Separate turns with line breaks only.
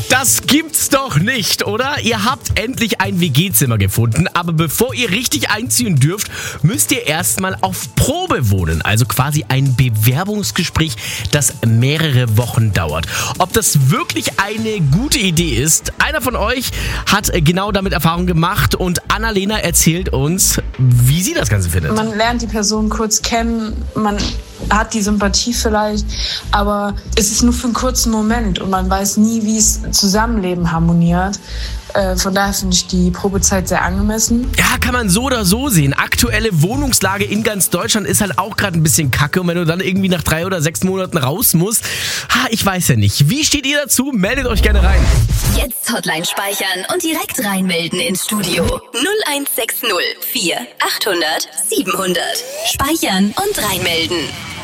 Das gibt's doch nicht, oder? Ihr habt endlich ein WG-Zimmer gefunden, aber bevor ihr richtig einziehen dürft, müsst ihr erstmal auf Probe wohnen. Also quasi ein Bewerbungsgespräch, das mehrere Wochen dauert. Ob das wirklich eine gute Idee ist, einer von euch hat genau damit Erfahrung gemacht und Annalena erzählt uns, wie sie das Ganze findet.
Man lernt die Person kurz kennen, man hat die Sympathie vielleicht, aber es ist nur für einen kurzen Moment und man weiß nie, wie es Zusammenleben harmoniert. Von daher finde ich die Probezeit sehr angemessen.
Ja, kann man so oder so sehen. Aktuelle Wohnungslage in ganz Deutschland ist halt auch gerade ein bisschen kacke und wenn du dann irgendwie nach 3 oder 6 Monaten raus musst, ich weiß ja nicht. Wie steht ihr dazu? Meldet euch gerne rein.
Jetzt Hotline speichern und direkt reinmelden ins Studio. 0160 4 800 700. Speichern und reinmelden.